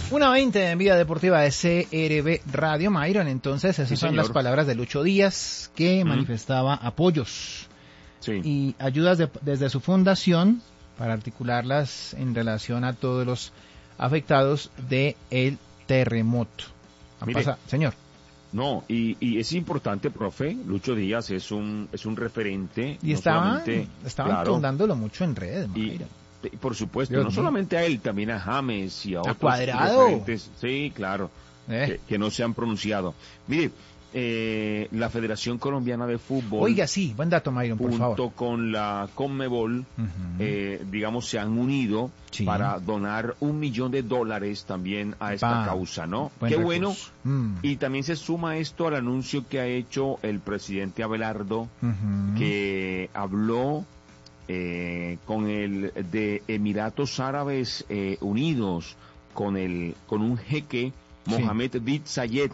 1:20 en Vida Deportiva de CRB Radio, Myron. Entonces, esas son las palabras de Lucho Díaz, que manifestaba apoyos y ayudas desde su fundación para articularlas en relación a todos los afectados del terremoto. Señor. No, y es importante, profe, Lucho Díaz es un referente. Y estaban condándolo mucho en redes, y por supuesto, no solamente a él, también a James y a otros Cuadrado. referentes. Sí, claro, que no se han pronunciado. Mire, la Federación Colombiana de Fútbol... Oiga, sí, buen dato, Myron, por favor. Junto con la Conmebol, digamos, se han unido para donar $1 millón también a esta causa, ¿no? Qué bueno. Y también se suma esto al anuncio que ha hecho el presidente Abelardo, que habló con el de Emiratos Árabes Unidos, con un jeque, Mohammed bin Zayed,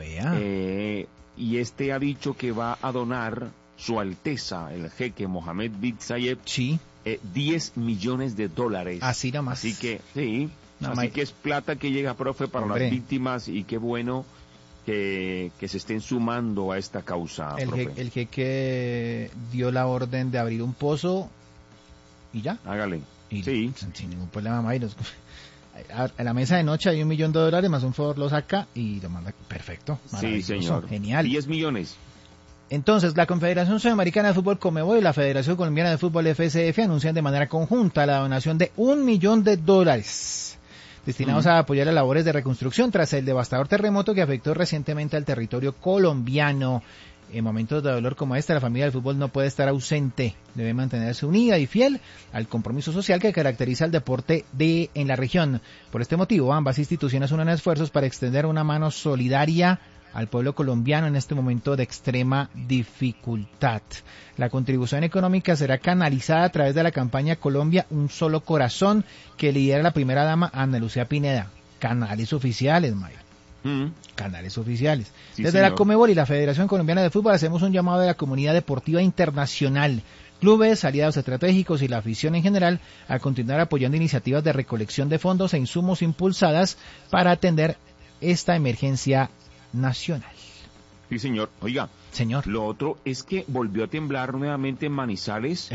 y este ha dicho que va a donar, su alteza, el jeque Mohammed bin Zayed, $10 millones. Así nomás. Así que, así que es plata que llega, profe, para las víctimas, y qué bueno que se estén sumando a esta causa, profe. El jeque dio la orden de abrir un pozo y ya. Hágale. Sin ningún problema, Mayros. A la mesa de noche hay $1 millón más un favor, lo saca y lo manda. Perfecto. Sí, señor. Genial. 10 millones. Entonces, la Confederación Sudamericana de Fútbol Conmebol y la Federación Colombiana de Fútbol FSF anuncian de manera conjunta la donación de $1 millón destinados a apoyar las labores de reconstrucción tras el devastador terremoto que afectó recientemente al territorio colombiano. En momentos de dolor como este, la familia del fútbol no puede estar ausente. Debe mantenerse unida y fiel al compromiso social que caracteriza al deporte en la región. Por este motivo, ambas instituciones unen esfuerzos para extender una mano solidaria al pueblo colombiano en este momento de extrema dificultad. La contribución económica será canalizada a través de la campaña Colombia Un Solo Corazón, que lidera la primera dama Ana Lucía Pineda. Canales oficiales, Maya. Canales oficiales. Desde la Conmebol y la Federación Colombiana de Fútbol hacemos un llamado a la comunidad deportiva internacional, clubes, aliados estratégicos y la afición en general a continuar apoyando iniciativas de recolección de fondos e insumos impulsadas para atender esta emergencia nacional. Sí, señor. Oiga, señor, lo otro es que volvió a temblar nuevamente en Manizales.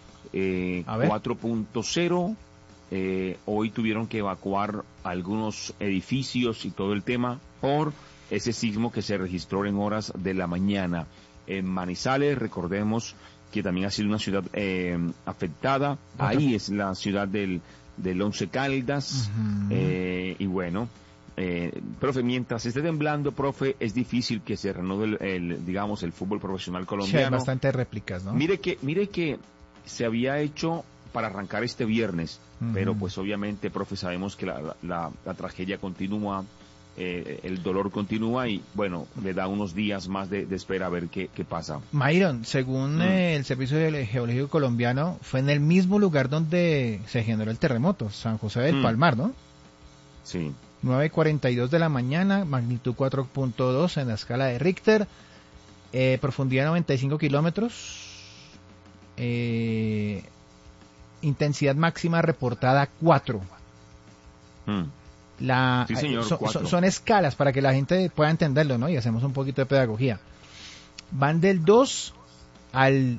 4.0. Hoy tuvieron que evacuar algunos edificios y todo el tema por ese sismo que se registró en horas de la mañana. En Manizales, recordemos que también ha sido una ciudad afectada. Ahí es la ciudad del Once Caldas. Y bueno, profe, mientras esté temblando, profe, es difícil que se reanude el fútbol profesional colombiano. Sí, hay bastantes réplicas, ¿no? Mire que se había hecho para arrancar este viernes, pero pues obviamente, profe, sabemos que la tragedia continúa, el dolor continúa y bueno, le da unos días más de espera a ver qué pasa. Myron, según el Servicio Geológico Colombiano, fue en el mismo lugar donde se generó el terremoto, San José del Palmar, ¿no? Sí. 9:42 de la mañana, magnitud 4.2 en la escala de Richter, profundidad 95 kilómetros, intensidad máxima reportada 4. Sí, señor, 4. Son escalas para que la gente pueda entenderlo, ¿no? Y hacemos un poquito de pedagogía. Van del 2 al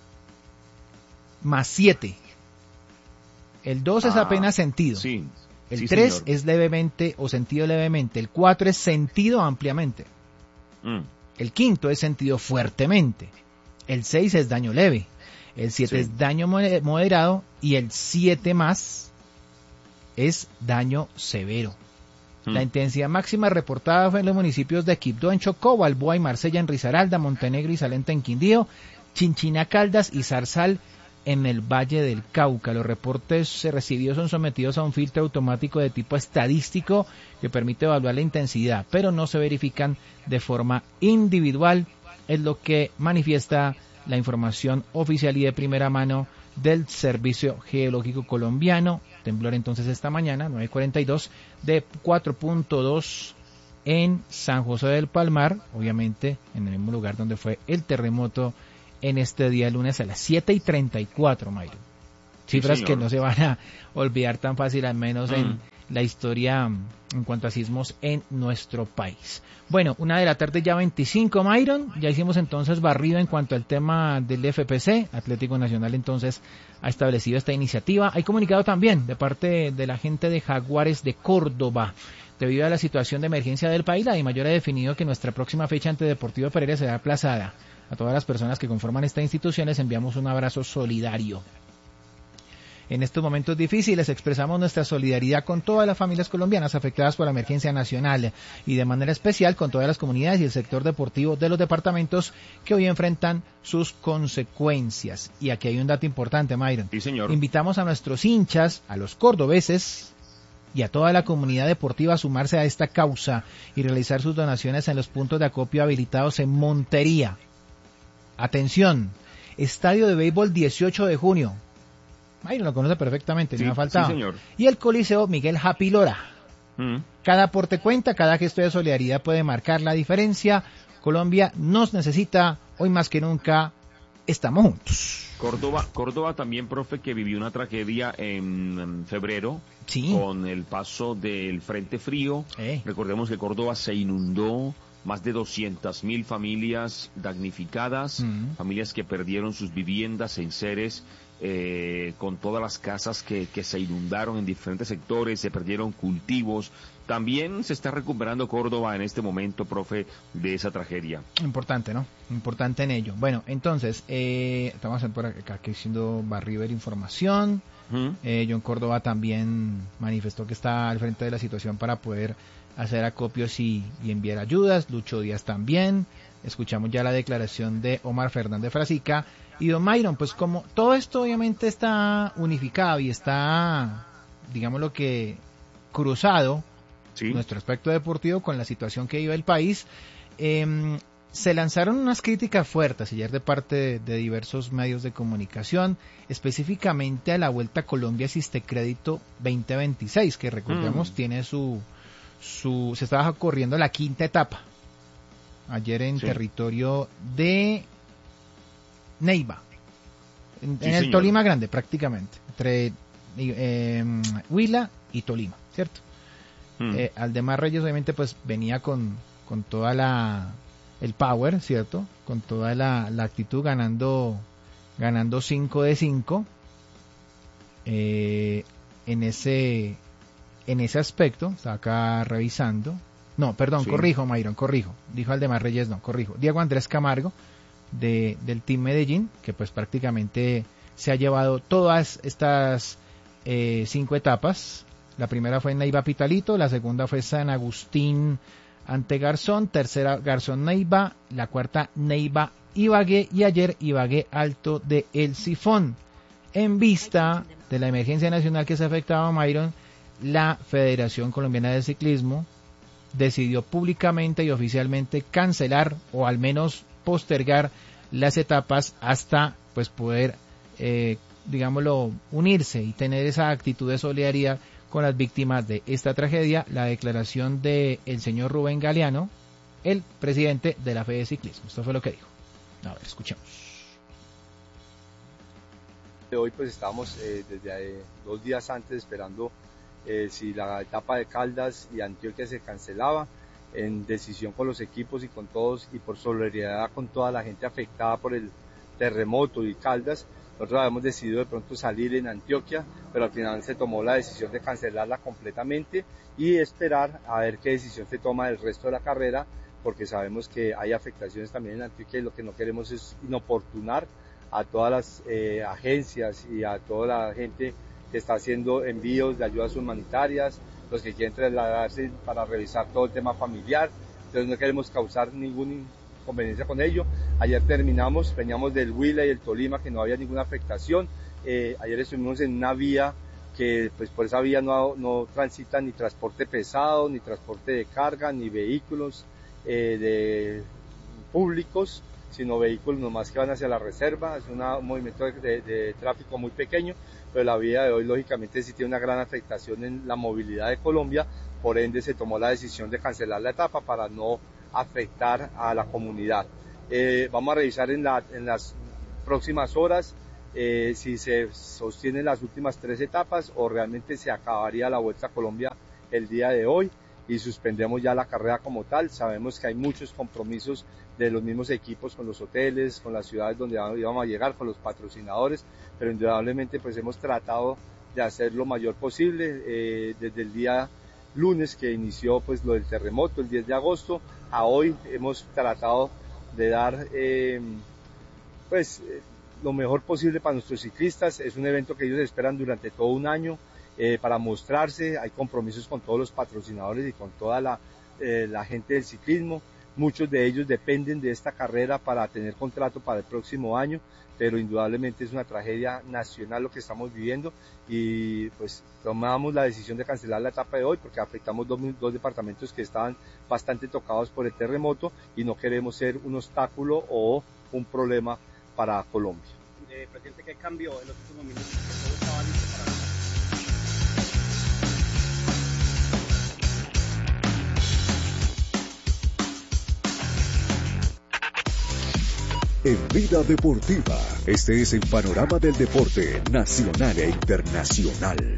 +7. El 2 es apenas sentido. Sí. El 3 es levemente o sentido levemente. El 4 es sentido ampliamente. El 5 es sentido fuertemente. El 6 es daño leve. El 7 es daño moderado y el 7 más es daño severo. La intensidad máxima reportada fue en los municipios de Quibdó en Chocó, Balboa y Marsella en Risaralda, Montenegro y Salenta en Quindío, Chinchina Caldas y Zarzal en el Valle del Cauca. Los reportes recibidos son sometidos a un filtro automático de tipo estadístico que permite evaluar la intensidad, pero no se verifican de forma individual, es lo que manifiesta la información oficial y de primera mano del Servicio Geológico Colombiano. Temblor entonces esta mañana, 9:42, de 4.2 en San José del Palmar, obviamente en el mismo lugar donde fue el terremoto en este día lunes a las 7:34, Mayro. Cifras que no se van a olvidar tan fácil, al menos la historia en cuanto a sismos en nuestro país. Bueno, 1:00 p.m. ya 25, Myron. Ya hicimos entonces barrido en cuanto al tema del FPC. Atlético Nacional entonces ha establecido esta iniciativa. Hay comunicado también de parte de la gente de Jaguares de Córdoba. Debido a la situación de emergencia del país, la DIMAYOR ha definido que nuestra próxima fecha ante Deportivo Pereira será aplazada. A todas las personas que conforman esta institución les enviamos un abrazo solidario. En estos momentos difíciles expresamos nuestra solidaridad con todas las familias colombianas afectadas por la emergencia nacional y de manera especial con todas las comunidades y el sector deportivo de los departamentos que hoy enfrentan sus consecuencias. Y aquí hay un dato importante, Myron. Sí, señor. Invitamos a nuestros hinchas, a los cordobeses y a toda la comunidad deportiva a sumarse a esta causa y realizar sus donaciones en los puntos de acopio habilitados en Montería. Atención, Estadio de Béisbol 18 de junio. Ay, lo conoce perfectamente, no me ha faltado. Sí, señor. Y el Coliseo Miguel Happy Lora. Cada aporte cuenta, cada gesto de solidaridad puede marcar la diferencia. Colombia nos necesita, hoy más que nunca, estamos juntos. Córdoba también, profe, que vivió una tragedia en febrero, sí, con el paso del Frente Frío. Recordemos que Córdoba se inundó, más de 200.000 familias damnificadas, familias que perdieron sus viviendas, enseres, con todas las casas que se inundaron en diferentes sectores, se perdieron cultivos. También se está recuperando Córdoba en este momento, profe, de esa tragedia. Importante, ¿no? Importante en ello. Bueno, entonces, estamos por acá haciendo Barriver información. John Córdoba también manifestó que está al frente de la situación para poder hacer acopios y enviar ayudas. Lucho Díaz también. Escuchamos ya la declaración de Omar Fernández Frasica. Y don Myron, pues como todo esto obviamente está unificado y está, digamos lo que, cruzado, ¿sí?, nuestro aspecto deportivo con la situación que vive el país, se lanzaron unas críticas fuertes ayer de parte de diversos medios de comunicación, específicamente a la Vuelta a Colombia Sistecrédito 2026, que recordemos tiene se estaba corriendo la quinta etapa ayer en territorio de Neiva, en el señor. Tolima Grande prácticamente, entre Huila y Tolima, ¿cierto? Aldemar Reyes obviamente pues venía con toda el power, ¿cierto? Con toda la actitud, ganando 5 de 5 en ese aspecto. Estaba acá revisando. No, perdón, corrijo, Myron, dijo Aldemar Reyes, no, corrijo. Diego Andrés Camargo del Team Medellín, que pues prácticamente se ha llevado todas estas 5 etapas. La primera fue en Neiva Pitalito, la segunda fue San Agustín ante Garzón, tercera Garzón Neiva, la cuarta Neiva Ibagué y ayer Ibagué Alto de El Sifón. En vista de la emergencia nacional que se afectaba a Myron, la Federación Colombiana de Ciclismo decidió públicamente y oficialmente cancelar o al menos postergar las etapas hasta pues poder digámoslo, unirse y tener esa actitud de solidaridad con las víctimas de esta tragedia. La declaración de el señor Rubén Galeano, el presidente de la Fede de Ciclismo. Esto fue lo que dijo. A ver, escuchemos. Hoy pues estábamos desde 2 días antes esperando si la etapa de Caldas y Antioquia se cancelaba, en decisión con los equipos y con todos y por solidaridad con toda la gente afectada por el terremoto y Caldas. Nosotros habíamos decidido de pronto salir en Antioquia, pero al final se tomó la decisión de cancelarla completamente y esperar a ver qué decisión se toma del resto de la carrera, porque sabemos que hay afectaciones también en Antioquia y lo que no queremos es inoportunar a todas las agencias y a toda la gente que está haciendo envíos de ayudas humanitarias, los que quieren trasladarse para revisar todo el tema familiar. Entonces no queremos causar ningún inconveniencia con ello. Ayer veníamos del Huila y el Tolima, que no había ninguna afectación. Ayer estuvimos en una vía que pues por esa vía no transita ni transporte pesado, ni transporte de carga, ni vehículos públicos, sino vehículos nomás que van hacia la reserva. Es un movimiento de tráfico muy pequeño, pero la vía de hoy lógicamente sí tiene una gran afectación en la movilidad de Colombia, por ende se tomó la decisión de cancelar la etapa para no afectar a la comunidad. Vamos a revisar en las próximas horas si se sostienen las últimas 3 etapas o realmente se acabaría la Vuelta a Colombia el día de hoy y suspendemos ya la carrera como tal. Sabemos que hay muchos compromisos de los mismos equipos con los hoteles, con las ciudades donde íbamos a llegar, con los patrocinadores, pero indudablemente pues hemos tratado de hacer lo mayor posible desde el día lunes que inició pues lo del terremoto el 10 de agosto a hoy. Hemos tratado de dar lo mejor posible para nuestros ciclistas. Es un evento que ellos esperan durante todo un año para mostrarse. Hay compromisos con todos los patrocinadores y con toda la gente del ciclismo. Muchos de ellos dependen de esta carrera para tener contrato para el próximo año, pero indudablemente es una tragedia nacional lo que estamos viviendo y pues tomamos la decisión de cancelar la etapa de hoy porque afectamos dos departamentos que estaban bastante tocados por el terremoto y no queremos ser un obstáculo o un problema para Colombia. Presidente, ¿qué cambió en los últimos minutos? ¿Todo estaba listo para En Vida Deportiva, este es el panorama del deporte nacional e internacional.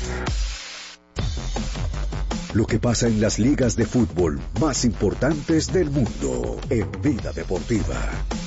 Lo que pasa en las ligas de fútbol más importantes del mundo en Vida Deportiva.